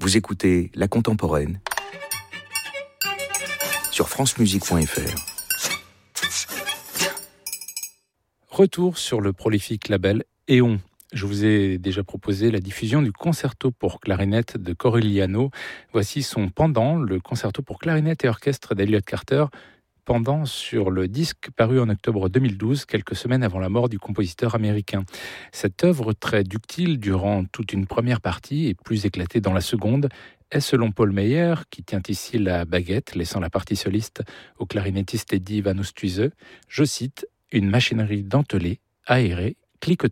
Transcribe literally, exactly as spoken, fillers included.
Vous écoutez La Contemporaine sur francemusique point f r. Retour sur le prolifique label Éon. Je vous ai déjà proposé la diffusion du concerto pour clarinette de Corigliano. Voici son pendant, le concerto pour clarinette et orchestre d'Elliott Carter, pendant sur le disque paru en octobre deux mille douze, quelques semaines avant la mort du compositeur américain. Cette œuvre très ductile durant toute une première partie et plus éclatée dans la seconde est, selon Paul Meyer, qui tient ici la baguette, laissant la partie soliste au clarinettiste Eddie Van Oosthuizen, je cite, « une machinerie dentelée, aérée, cliquetante ».